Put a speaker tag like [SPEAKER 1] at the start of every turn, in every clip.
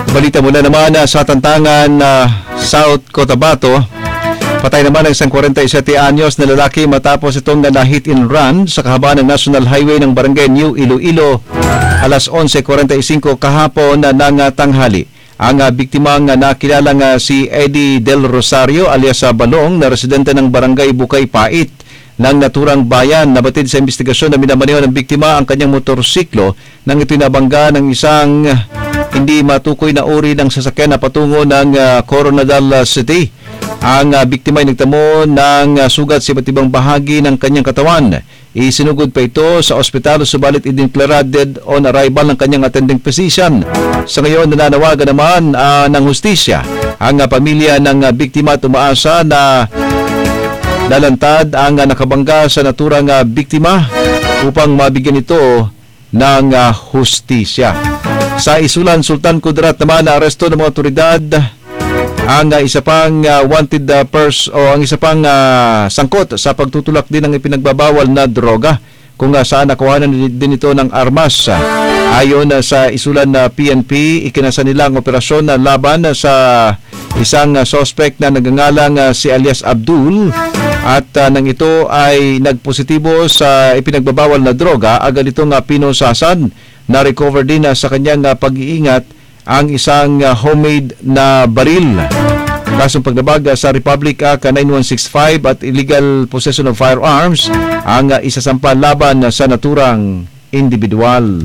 [SPEAKER 1] Balita mula naman sa Tantangan, South Cotabato. Patay naman ang isang 47 anyos na lalaki matapos itong na-hit and run sa kahabaan ng National Highway ng Barangay New Iloilo alas 11:45 kahapon ng tanghali. Ang biktimang nakilalang si Eddie Del Rosario alias Balong na residente ng Barangay Bukay Pait ng naturang bayan. Nabatid sa investigasyon na minamaneho ng biktima ang kanyang motorsiklo nang ito'y nabangga ng isang hindi matukoy na uri ng sasakyan na patungo ng Coronadal City. Ang biktima ay nagtamo ng sugat sa iba't ibang bahagi ng kanyang katawan. Isinugod pa ito sa ospital subalit idineklara dead on arrival ng kanyang attending physician. Sa ngayon nananawagan naman ng hustisya ang pamilya ng biktima at umaasa na lalantad ang nakabangga sa naturang biktima upang mabigyan ito ng hustisya. Sa Isulan, Sultan Kudarat naman na aresto ng mga otoridad ang isa pang wanted ang isa pang sangkot sa pagtutulak din ng ipinagbabawal na droga kung saan nakuhanan din ito ng armas. Ayon sa Isulan na PNP, ikinasa nila ang operasyon na laban sa isang suspect na nagngangalang si alias Abdul at nang ito ay nagpositibo sa ipinagbabawal na droga, agad itong pinusasan. Na-recover din sa kanyang pag-iingat ang isang homemade na baril. Kasong paglabag sa Republic Act 9165 at illegal possession of firearms ang isasampa laban sa naturang individual.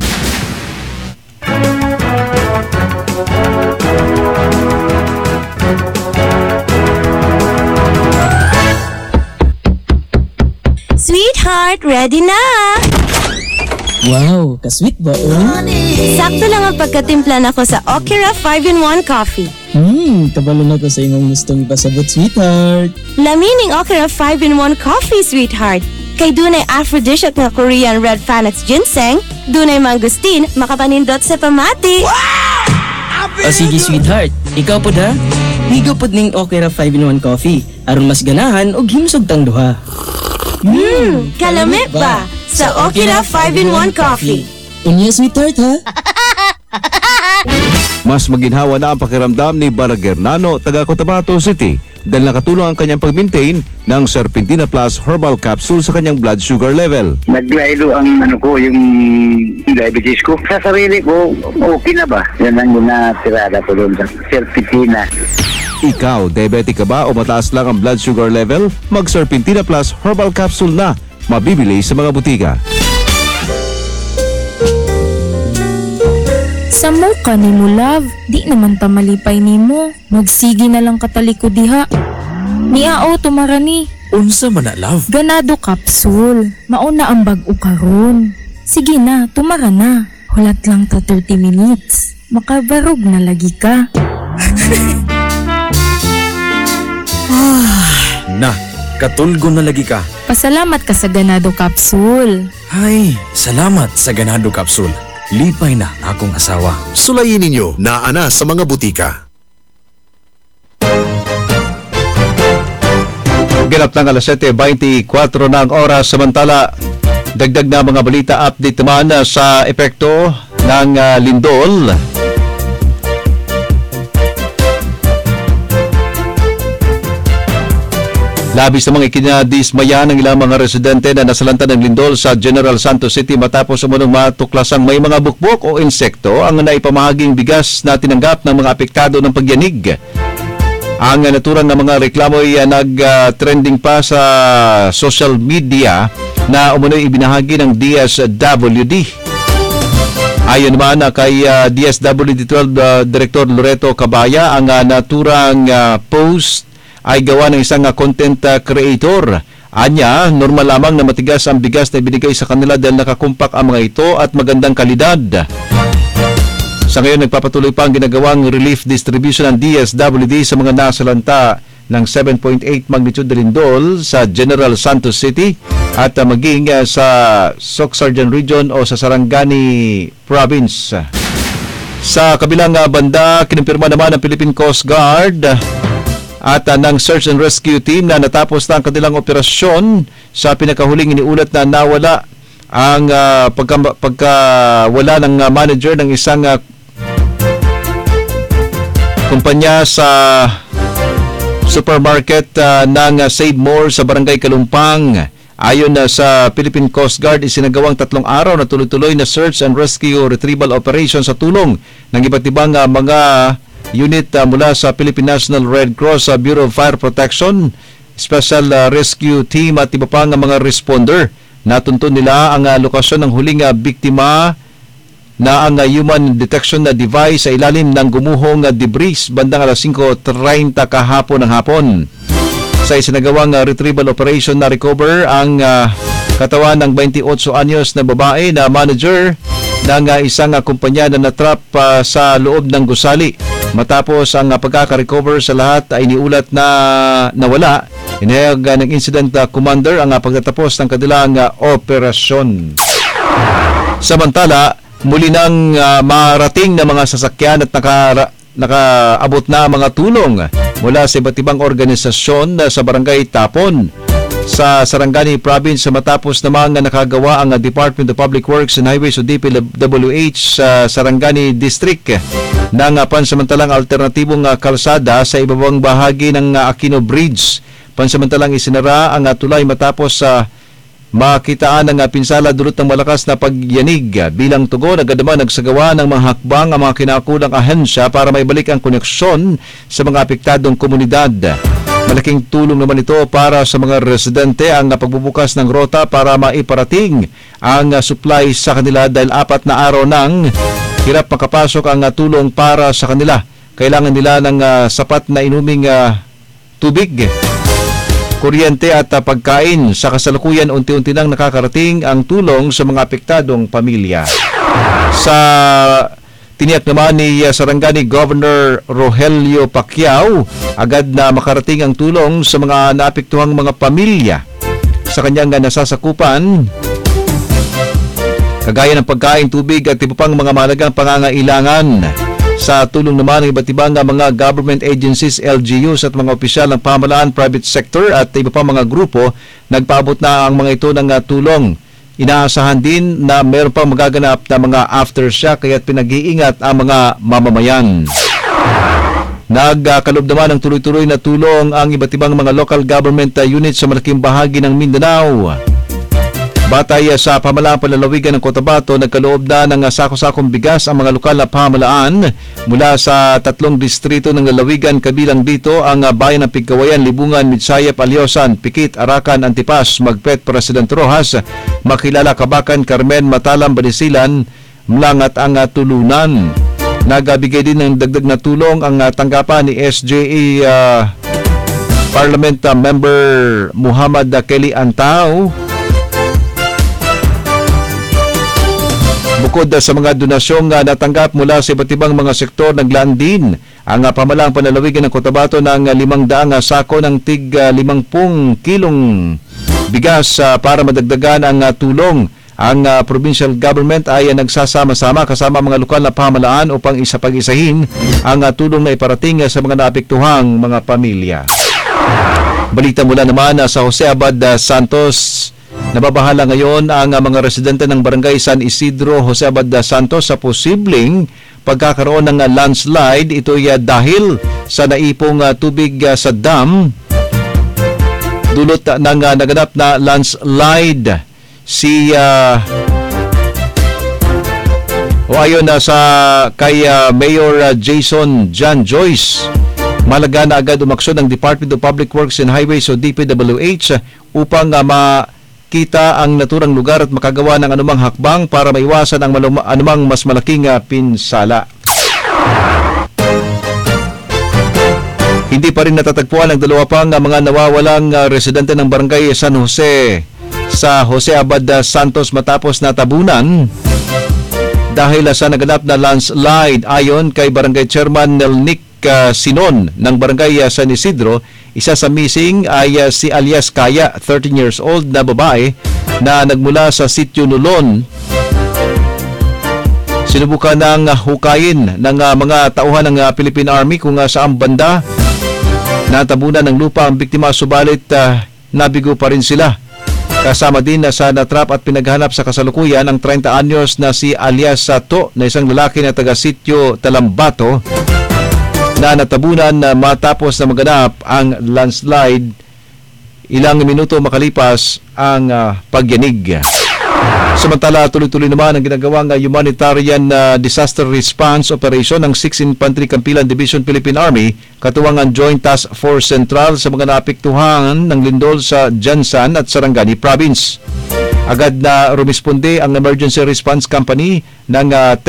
[SPEAKER 2] Sweetheart, ready na!
[SPEAKER 3] Wow, ka-sweet ba
[SPEAKER 2] Sakto lang ang pagkatimpla nako sa Okira 5-in-1 Coffee.
[SPEAKER 3] Kabalo na ko sa imong gustong ipasabot, sweetheart.
[SPEAKER 2] Lamining Okira 5-in-1 Coffee, sweetheart. Kay dunay aphrodisiac na Korean red Fanax ginseng, dunay mangustin, makapanindot sa pamati.
[SPEAKER 3] O sige, sweetheart. Ikaw po da? Higo po ning Okira 5-in-1 Coffee. Aron mas ganahan og himsog tang duha.
[SPEAKER 2] Kalamit ba? Sa Okira 5-in-1 Coffee.
[SPEAKER 3] Unya, sweetheart, ha?
[SPEAKER 1] Mas maginhawa na ang pakiramdam ni Baraguernano, taga Cotabato City, dahil nakatulong ang kanyang pag-maintain ng Serpentina Plus Herbal Capsule sa kanyang blood sugar level.
[SPEAKER 4] Naglaylo ang yung diabetes ko. Sa sarili ko, okay na ba? Yan ang tirada ko doon sa Serpentina.
[SPEAKER 1] Ikaw, diabetic ka ba o mataas lang ang blood sugar level? Mag-Serpentina Plus Herbal Capsule na. Mabibili sa mga butika.
[SPEAKER 5] Sa mo ka ni mo, love. Di naman ta malipay ni mo. Magsigi na lang kataliko diha. Niao tumarani.
[SPEAKER 6] Unsa man na, love?
[SPEAKER 5] Ganado capsule. Mauna ang bag-o karon. Sige na, tumara na. Hulat lang ta 30 minutes. Makabarog na lagi ka.
[SPEAKER 6] Na, katulgo na lagi ka.
[SPEAKER 5] Pasalamat ka sa Ganado capsule.
[SPEAKER 6] Ay, salamat sa Ganado Capsule. Lipay na akong asawa.
[SPEAKER 7] Sulayin ninyo na ana sa mga butika.
[SPEAKER 1] Ganap ng alas 7:24 na ang oras. Samantala, dagdag na mga balita update naman sa epekto ng lindol. Labis namang ikinadismaya ng ilang mga residente na nasalanta ng lindol sa General Santos City matapos umunong matuklasang may mga bukbok o insekto ang naipamahaging bigas na tinanggap ng mga apektado ng pagyanig. Ang naturang na mga reklamo ay nag-trending pa sa social media na umunoy ibinahagi ng DSWD. Ayon naman kay DSWD 12 Director Loreto Cabaya, ang naturang post ay gawa ng isang content creator. Anya, normal lamang na matigas ang bigas na ibinigay sa kanila dahil nakakumpak ang mga ito at magandang kalidad. Sa ngayon, nagpapatuloy pa ang ginagawang relief distribution ng DSWD sa mga nasalanta ng 7.8 magnitude na lindol sa General Santos City at maging sa Socsargen Region o sa Sarangani Province. Sa kabilang banda, kinumpirma naman ng Philippine Coast Guard at ng Search and Rescue Team na natapos na ang kanilang operasyon sa pinakahuling iniulat na nawala ang pagkawala ng manager ng isang Kumpanya sa supermarket ng Save More sa Barangay Kalumpang. Ayon sa Philippine Coast Guard, isinagawang 3 araw na tuloy-tuloy na search and rescue retrieval operation sa tulong ng iba't ibang mga unit mula sa Philippine National Red Cross, Bureau of Fire Protection, Special Rescue Team at iba pang mga responder. Natuntun nila ang lokasyon ng huling biktima na ang human detection device sa ilalim ng gumuhong debris bandang alas 5:30 kahapon ng hapon. Sa isinagawang retrieval operation na recover ang katawan ng 28 anyos na babae na manager ng isang kumpanya na natrap sa loob ng gusali. Matapos ang pagkaka-recover sa lahat ay iniulat na nawala. Inihayag ng incident commander ang pagtatapos ng kanilang operasyon. Samantala, muli nang marating na mga sasakyan at nakaabot na mga tulong mula sa iba't ibang organisasyon sa Barangay Tapon sa Sarangani Province matapos namang nakagawa ang Department of Public Works and Highways o DPWH sa Sarangani District ng pansamantalang alternatibong kalsada sa ibabang bahagi ng Aquino Bridge. Pansamantalang isinara ang tulay matapos makitaan ng pinsala dulot ng malakas na pagyanig. Bilang tugon, agad naman nagsagawa ng mga hakbang ang mga kinakulang ahensya para maibalik ang koneksyon sa mga apektadong komunidad. Malaking tulong naman ito para sa mga residente ang pagbubukas ng rota para maiparating ang supply sa kanila dahil 4 na araw nang hirap makapasok ang tulong para sa kanila. Kailangan nila ng sapat na inuming tubig, kuryente at pagkain. Sa kasalukuyan, unti-unti nang nakakarating ang tulong sa mga apektadong pamilya. Sa tiniyak naman ni Sarangani Governor Rogelio Pacquiao, agad na makarating ang tulong sa mga naapektuhang mga pamilya sa kanyang nasasakupan, kagaya ng pagkain, tubig at iba pang mga mahalagang pangangailangan. Sa tulong naman ng iba't ibang mga government agencies, LGUs at mga opisyal ng pamahalaan, private sector at iba pang mga grupo, nagpaabot na ang mga ito ng tulong. Inaasahan din na mayroon pang magaganap na mga aftershock kaya't pinag-iingat ang mga mamamayan. Nagkalob naman ng tuloy-tuloy na tulong ang iba't ibang mga local government units sa malaking bahagi ng Mindanao. Batay sa pamahalaan panlalawigan ng Cotabato, nagkaloob na ng sako-sakong bigas ang mga lokal na pamahalaan mula sa 3 distrito ng lalawigan. Kabilang dito ang bayan ng Pigkawayan, Libungan, Midsayap, Alyosan, Pikit, Arakan, Antipas, Magpet, President Rojas, Makilala, Kabakan, Carmen, Matalam, Banisilan, Mlangat ang Tulunan. Nagbigay din ng dagdag na tulong ang tanggapan ni SJE Parliament Member Muhammad Kelly Antao. Bukod sa mga donasyong natanggap mula sa iba't ibang mga sektor, naglaan din ang pamahalaang panlalawigan ng Cotabato ng 500 sako ng tig 50 kilong bigas para madagdagan ang tulong. Ang provincial government ay nagsasama-sama kasama mga lokal na pamahalaan upang pag-isahin ang tulong na iparating sa mga naapektuhang mga pamilya. Balita mula naman sa Jose Abad Santos. Nababahala ngayon ang mga residente ng Barangay San Isidro, Jose Abad Santos sa posibleng pagkakaroon ng landslide. Ito ay dahil sa naipong tubig sa dam dulot ng naganap na landslide. Ayon sa kay Mayor Jason John Joyce, malaga na agad umaksyon ng Department of Public Works and Highways o DPWH upang kita ang naturang lugar at makagawa ng anumang hakbang para maiwasan ang anumang mas malaking pinsala. Hindi pa rin natatagpuan ang 2 pang mga nawawalang residente ng Barangay San Jose sa Jose Abad Santos matapos natabunan dahil sa naganap na landslide. Ayon kay Barangay Chairman Nelnick Sinon ng Barangay San Isidro, isa sa missing ay si alias Kaya, 13 years old na babae na nagmula sa Sitio Nulon. Sinubukan ng hukayin ng mga tauhan ng Philippine Army kung saan banda natabunan ng lupa ang biktima, subalit nabigo pa rin sila. Kasama din sa natrap at pinaghanap sa kasalukuyan ang 30 anyos na si alias Sato na isang lalaki na taga Sitio Talambato na natabunan matapos na maganap ang landslide ilang minuto makalipas ang pagyanig. Samantala, tuloy-tuloy naman ang ginagawang humanitarian disaster response operation ng 6th Infantry Campilan Division Philippine Army katuwang ang Joint Task Force Central sa mga naapektuhan ng lindol sa Jansan at Sarangani Province. Agad na rumisponde ang Emergency Response Company ng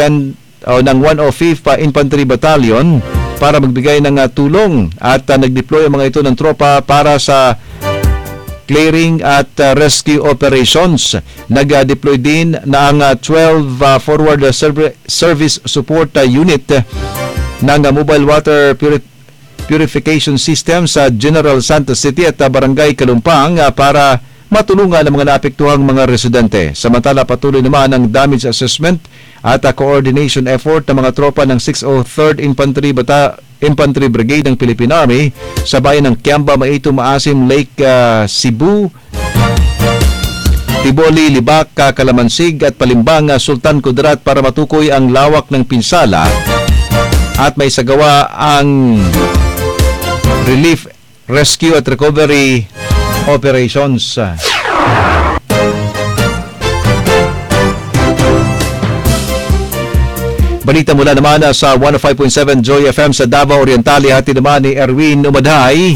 [SPEAKER 1] 105th Infantry Battalion para magbigay ng tulong at nag-deploy ang mga ito ng tropa para sa clearing at rescue operations. Nag-deploy din na ang 12 Forward Service Support Unit ng Mobile Water Purification System sa General Santos City at Barangay Kalumpang para matulungan ang mga naapektuhang mga residente. Samantala, patuloy naman ang damage assessment at coordination effort ng mga tropa ng 603rd Infantry Brigade ng Philippine Army sa bayan ng Kiamba, Maito, Maasim, Lake Cebu, Tiboli, Libak, Kalamansig at Palimbang, Sultan Kudarat para matukoy ang lawak ng pinsala at may sagawa ang relief, rescue at recovery operations. Balita mula naman sa 105.7 Joy FM sa Davao Oriental, hati naman ni Erwin Umadhay.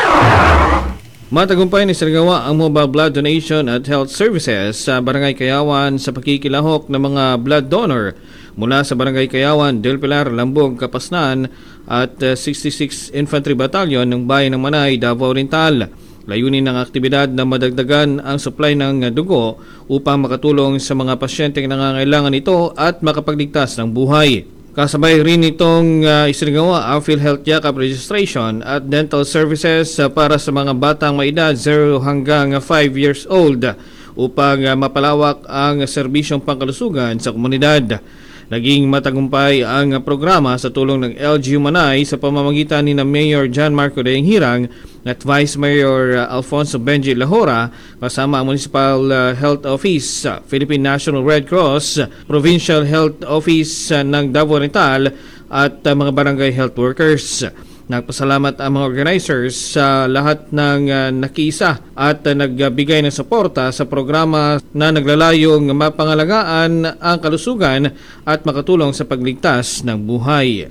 [SPEAKER 8] Matagumpay ni Sargawa ang mobile blood donation at health services sa Barangay Kayawan sa pakikilahok ng mga blood donor mula sa Barangay Kayawan, Del Pilar, Lambog, Kapasnan at 66 Infantry Battalion ng Bayan ng Manay, Davao Oriental. Layunin ng aktibidad na madagdagan ang supply ng dugo upang makatulong sa mga pasyenteng nangangailangan nito at makapagligtas ng buhay. Kasabay rin itong isinagawa ang PhilHealth Yakap registration at dental services para sa mga batang may edad 0 hanggang 5 years old upang mapalawak ang serbisyong pangkalusugan sa komunidad. Naging matagumpay ang programa sa tulong ng LGU Manay sa pamamagitan ni na Mayor John Marco Daeng Hirang at Vice Mayor Alfonso Benji Lahora kasama ang Municipal Health Office, Philippine National Red Cross, Provincial Health Office ng Davao Oriental at mga barangay health workers. Nagpasalamat ang mga organizers sa lahat ng nakiisa at nagbigay ng suporta sa programa na naglalayong mapangalagaan ang kalusugan at makatulong sa pagligtas ng buhay.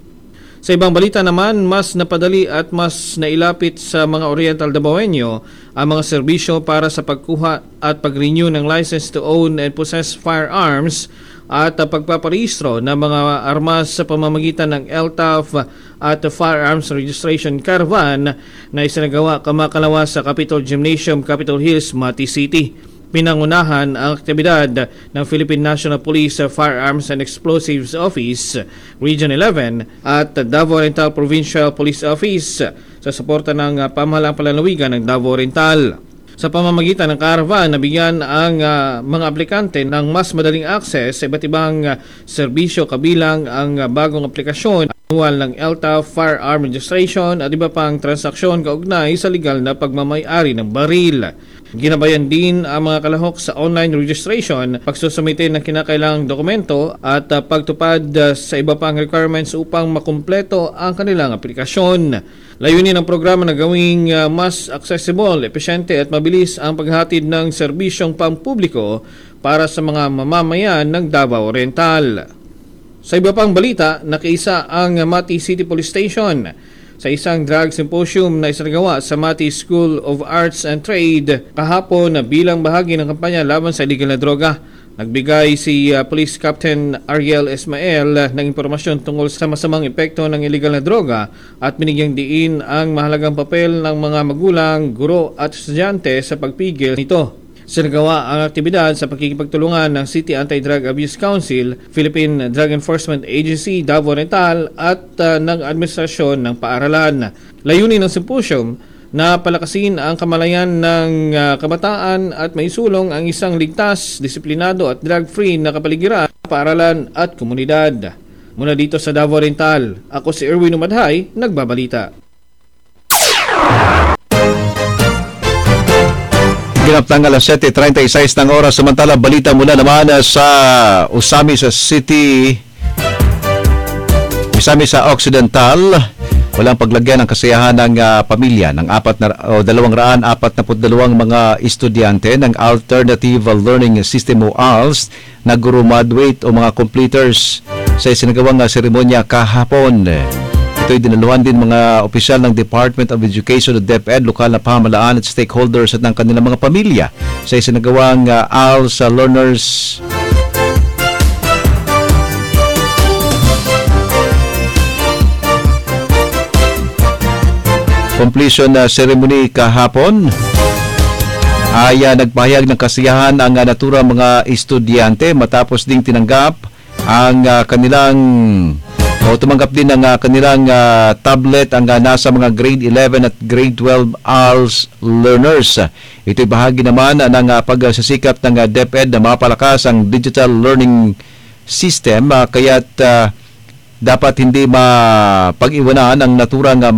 [SPEAKER 8] Sa ibang balita naman, mas napadali at mas nailapit sa mga Oriental Davaoenyo ang mga serbisyo para sa pagkuha at pag-renew ng license to own and possess firearms at pagpaparehistro ng mga armas sa pamamagitan ng LTAF at Firearms Registration Caravan na isinagawa kamakalawa sa Capitol Gymnasium, Capitol Hills, Mati City. Pinangunahan ang aktibidad ng Philippine National Police Firearms and Explosives Office, Region 11 at Davao Oriental Provincial Police Office sa suporta ng pamahalaang palalawigan ng Davao Oriental. Sa pamamagitan ng caravan, nabigyan ang mga aplikante ng mas madaling access sa iba't ibang serbisyo kabilang ang bagong aplikasyon, manual ng LTAF, firearm registration at iba pang transaksyon kaugnay sa legal na pagmamay-ari ng baril. Ginabayan din ang mga kalahok sa online registration, pagsusumite ng kinakailangang dokumento at pagtupad sa iba pang requirements upang makumpleto ang kanilang aplikasyon. Layunin ng programa na gawing mas accessible, epesyente at mabilis ang paghatid ng serbisyong pampubliko para sa mga mamamayan ng Davao Oriental. Sa iba pang balita, nakiisa ang Mati City Police Station sa isang drug symposium na isinagawa sa Mati School of Arts and Trade kahapon na bilang bahagi ng kampanya laban sa illegal na droga. Nagbigay si Police Captain Ariel Ismael ng impormasyon tungkol sa masamang epekto ng illegal na droga at binigyang diin ang mahalagang papel ng mga magulang, guro at estudyante sa pagpigil nito. Sinagawa ang aktibidad sa pagkikipagtulungan ng City Anti-Drug Abuse Council, Philippine Drug Enforcement Agency, Davao Oriental at ng Administrasyon ng Paaralan. Layunin ng symposium na palakasin ang kamalayan ng kabataan at maisulong ang isang ligtas, disiplinado at drug-free na kapaligiran, paaralan at komunidad. Mula dito sa Davao Oriental, ako si Erwin Umadhay, nagbabalita.
[SPEAKER 1] Ginaptang alas 7:36 ng oras. Samantala, balita mula naman sa Usami sa City, Usami sa Occidental. walang paglagyan ng kasiyahan ng pamilya ng 242 mga estudyante ng Alternative Learning System o ALS na graduate o mga completers sa isinagawang seremonya kahapon. Ito'y dinaluhan din mga opisyal ng Department of Education o DepEd, lokal na pamahalaan at stakeholders at ng kanilang mga pamilya sa isinagawang ALS Learners completion ceremony kahapon. Ay nagpahayag ng kasiyahan ang naturang mga estudyante matapos ding tinanggap ang kanilang tumanggap din ng kanilang tablet ang nasa mga grade 11 at grade 12 ALS learners. Ito'y bahagi naman ng pagsasikap ng DepEd na mapalakas ang digital learning system kaya't dapat hindi mapag-iwanan ang naturang